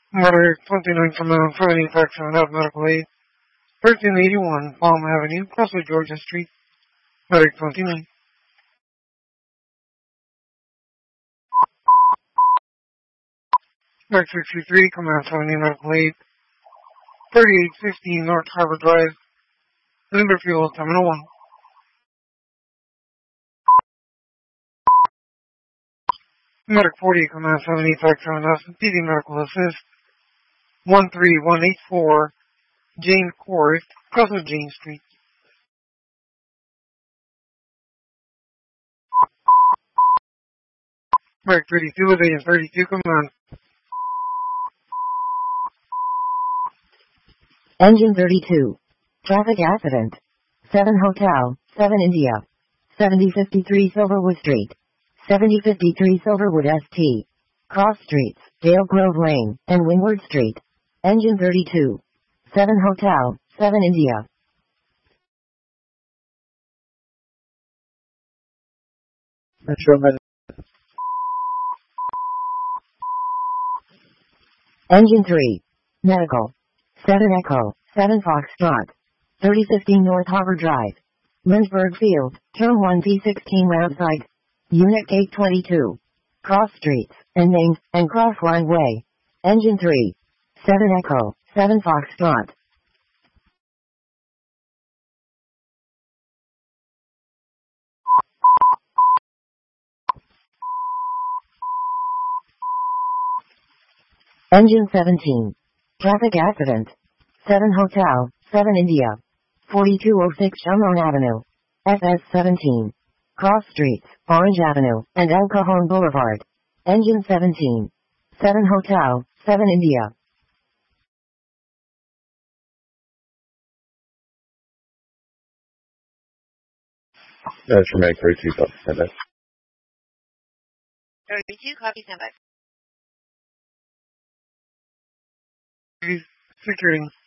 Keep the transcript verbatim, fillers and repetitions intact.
Moderate twenty-nine Command seventy Faction of Medical Aid, thirteen eighty-one Palm Avenue, Crossroad, Georgia Street, Medic twenty-nine. Medic sixty-three Command seventy Medical Aid, thirty-eight fifteen North Harbor Drive, Linder Fuel, Terminal one. Medic forty Command seventy Faction of P D Medical Assist, one three one eight four Jane Court, Crossroad Jane Street. Medic thirty-two Agent thirty-two Command. Engine thirty-two. Traffic accident. seven Hotel, seven India. seventy fifty-three Silverwood Street. seventy fifty-three Silverwood S T. Cross Streets, Dale Grove Lane, and Windward Street. Engine thirty-two. seven Hotel, seven India. Metro Engine three. Medical. seven Echo, seven Foxtrot. thirty fifteen North Harbor Drive. Lynchburg Field, Turn one P sixteen round site. Unit eight twenty-two. Cross Streets, and Main, and Crossline Way. Engine three. seven Echo, seven Foxtrot. Engine seventeen. Traffic accident. seven Hotel, seven India. forty-two oh six Shamrock Avenue. S S seventeen. Cross Streets, Orange Avenue, and El Cajon Boulevard. Engine seventeen. seven Hotel, seven India. That's from Meg thirty-two, stand by. thirty-two, copy, stand by. Security.